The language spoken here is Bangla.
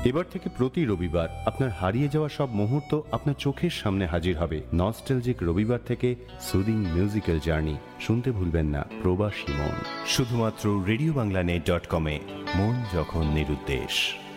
এবার থেকে প্রতি রবিবার আপনার হারিয়ে যাওয়া সব মুহূর্ত আপনার চোখের সামনে হাজির হবে। নস্টালজিক রবিবার থেকে সুদিং মিউজিক্যাল জার্নি শুনতে ভুলবেন না। প্রবাসী মন, শুধুমাত্র রেডিওবাংলানেট.কম-এ। মন যখন নিরুদ্দেশ।